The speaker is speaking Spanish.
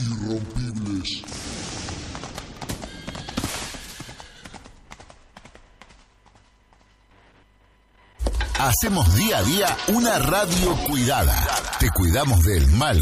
irrompibles. Hacemos día a día una radio cuidada. Te cuidamos del mal